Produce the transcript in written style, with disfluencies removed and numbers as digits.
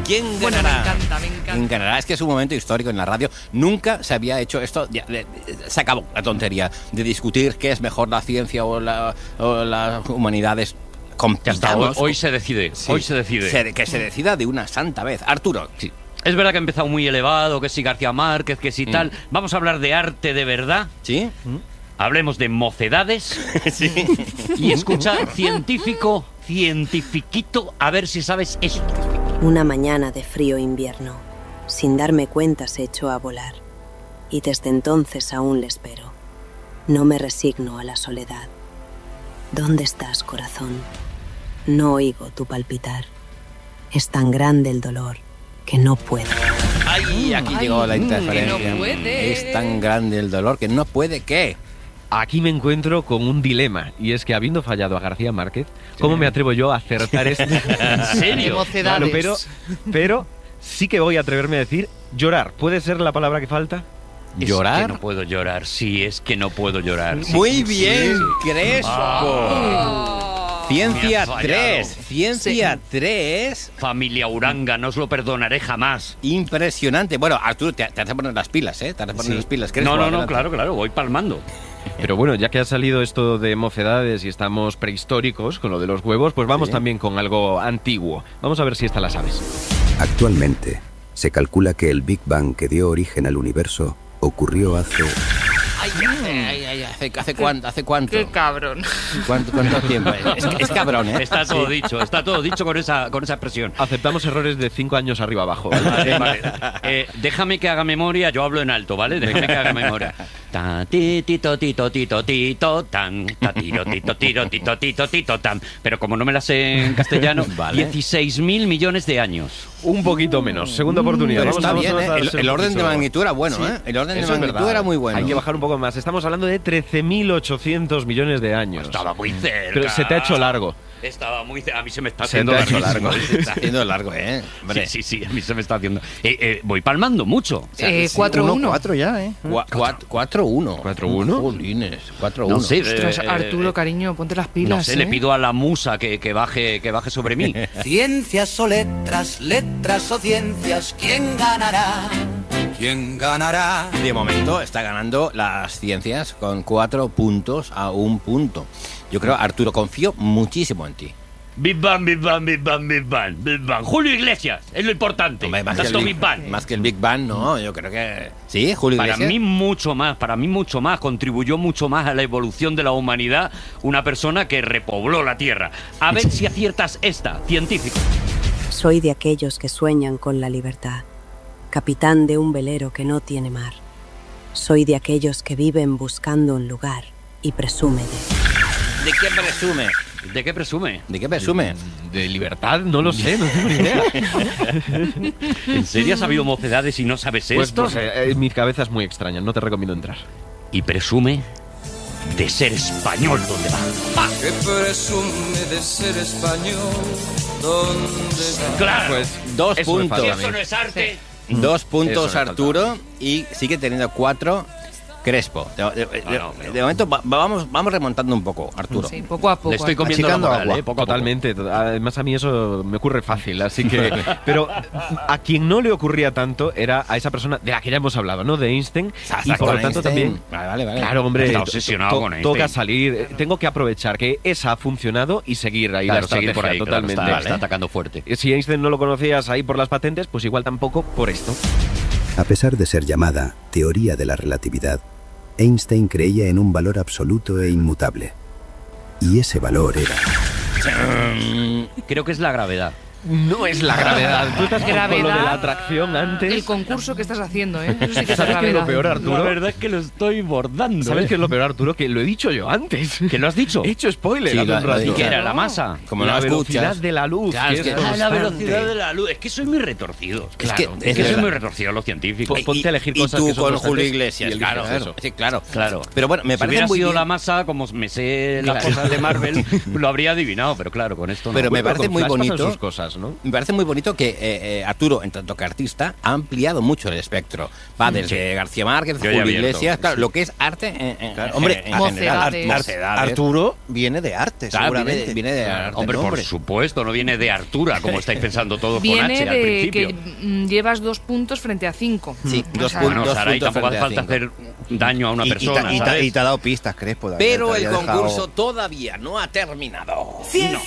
¿Quién ganará? Bueno, me encanta. ¿Quién ganará? Es que es un momento histórico en la radio. Nunca se había hecho esto. Se acabó la tontería de discutir qué es mejor, la ciencia o las humanidades. Hoy se decide. Sí. Hoy se decide. Que se decida de una santa vez. Arturo. Sí. Es verdad que ha empezado muy elevado, que si García Márquez, que si tal. Vamos a hablar de arte de verdad. ¿Sí? Hablemos de mocedades. Sí. Y escucha, cientifiquito, a ver si sabes esto. Una mañana de frío invierno, sin darme cuenta se echó a volar. Y desde entonces aún le espero. No me resigno a la soledad. ¿Dónde estás, corazón? No oigo tu palpitar. Es tan grande el dolor que no puedo. Ay, aquí llegó la interferencia. que no puede. Es tan grande el dolor que no puede, ¿qué? Aquí me encuentro con un dilema, y es que habiendo fallado a García Márquez, ¿cómo me atrevo yo a acertar esto? ¿En serio? Mocedades. Claro, pero sí que voy a atreverme a decir llorar. ¿Puede ser la palabra que falta? ¿Llorar? Es que no puedo llorar, sí, es que no puedo llorar. Sí, Muy sí, bien, sí. Crespo. Ciencia Me has 3. fallado. Ciencia 3. Familia Uranga, no os lo perdonaré jamás. Impresionante. Bueno, Arturo, te has de poner las pilas, ¿eh? Te has de poner las pilas. No, Crespo, claro, voy palmando. Pero bueno, ya que ha salido esto de mocedades y estamos prehistóricos con lo de los huevos, pues vamos también con algo antiguo. Vamos a ver si esta la sabes. Actualmente, se calcula que el Big Bang que dio origen al universo ocurrió hace... ¿Hace cuánto? Qué cabrón. ¿Cuánto tiempo? Es cabrón, ¿eh? Está todo dicho con esa expresión. Aceptamos errores de 5 años arriba abajo. Vale. Déjame que haga memoria, yo hablo en alto, ¿vale? Déjame que haga memoria. Ta ti tito tito tito tito tan ta tiro tito tiro tito tito tito tan. Pero como no me la sé en castellano, Vale. 16.000 millones de años. Un poquito menos. Segunda oportunidad. Pero Vamos está a bien, dar el orden de piso. magnitud era bueno, ¿eh? El orden de Eso es magnitud verdad. era muy bueno. Hay que bajar un poco más. Estamos hablando de 13.800 millones de años. Estaba muy cerca. Pero se te ha hecho largo. Estaba muy cerca. A mí se me está Se haciendo te ha hecho larguísimo. largo. Se está haciendo largo, ¿eh? Hombre. Sí, a mí se me está haciendo. Voy palmando mucho. 4-1. 4 ya, ¿eh? 4-1. 4-1. Jolines, 4-1. No sé, Ostras, Arturo, cariño, ponte las pilas. No sé, le pido a la musa que baje sobre mí. Ciencias o letras, letras o ciencias, ¿quién ganará? ¿Quién ganará? De momento está ganando las ciencias con 4 puntos a 1 punto. Yo creo, Arturo, confío muchísimo en ti. Big Bang, Big Bang, Big Bang, Big Bang, Big Bang. Julio Iglesias, es lo importante. Hombre, Tanto Big Bang. Más que el Big Bang, no, yo creo que... ¿Sí, Julio Para Iglesias? mí mucho más, contribuyó mucho más a la evolución de la humanidad una persona que repobló la Tierra. A ver si aciertas esta, científico. Soy de aquellos que sueñan con la libertad, capitán de un velero que no tiene mar. Soy de aquellos que viven buscando un lugar y presume de... ¿De qué presume? ¿De qué presume? ¿De qué presume? De libertad, no lo sé, no tengo ni idea. ¿En serio has habido mocedades y no sabes esto? Mi cabeza es muy extraña, no te recomiendo entrar. Y presume de ser español, ¿dónde va? Que presume de ser español, ¿dónde va? Claro, Pues 2 eso me puntos. falta a si mí. eso no es arte. 2 puntos Eso me Arturo y sigue teniendo 4 Crespo. De momento vamos remontando un poco, Arturo. Sí, poco a poco. Le estoy comiendo la Achicando moral, agua. poco a poco. Totalmente. Además a mí eso me ocurre fácil, así que... Pero a quien no le ocurría tanto era a esa persona de la que ya hemos hablado, ¿no? De Einstein. Y por lo tanto también... Vale. Claro, hombre, Está obsesionado con Einstein. toca salir. Tengo que aprovechar que esa ha funcionado y seguir ahí Claro, la seguir estrategia por ahí, claro, totalmente. está atacando fuerte. Si Einstein no lo conocías ahí por las patentes, pues igual tampoco por esto. A pesar de ser llamada teoría de la relatividad, Einstein creía en un valor absoluto e inmutable. Y ese valor era... Creo que es la gravedad. No es la gravedad. Tú estás con lo de Gravedad. la atracción antes. El concurso que estás haciendo, ¿eh? Eso sí que es ¿Sabes qué es lo gravedad. peor, Arturo? La verdad es que lo estoy bordando. ¿Sabes qué es lo peor, Arturo? Que lo he dicho yo antes. ¿Que lo has dicho? He hecho spoiler Sí, hace un lo he rato. dicho. ¿Qué era? ¿La masa? Como la no velocidad escuchas. de la luz. Claro, que es que- es La constante. velocidad de la luz. Es que soy muy retorcido. Es Claro, que soy verdad. muy retorcido a los científicos. Ponte a elegir y cosas tú que son con constantes Julio y Iglesias, eliges claro, eso. sí, claro. Claro. Pero bueno, me Si parece hubiera muy sido bien. la masa, como me sé las cosas de Marvel, lo habría adivinado, pero claro, con esto no. Pero me parece con muy Flash pasan bonito. sus cosas. más, ¿no? Me parece muy bonito que Arturo, en tanto que artista, ha ampliado mucho el espectro. Va desde García Márquez, Yo ya Julio abierto, Iglesias, claro, sí. lo que es arte Hombre, en general. Mocedades. Arturo viene de arte, Claro, seguramente. viene de arte. Hombre, por nombre. supuesto, no viene de Artura, como estáis pensando todos con Viene H al de principio. que llevas 2 puntos frente a 5. Sí, dos sea, puntos. Bueno, Saray, puntos tampoco hace frente falta a cinco. hacer daño a una persona, y ¿sabes? te ha dado pistas, Crespo. Pero Te el había dejado- concurso todavía no ha terminado.